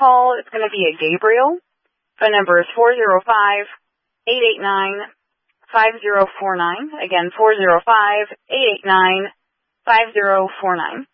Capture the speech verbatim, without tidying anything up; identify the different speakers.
Speaker 1: call, it's going to be a Gabriel. Phone number is four zero five, eight eight nine, five zero four nine. Again, four zero five, eight eight nine, five zero four nine.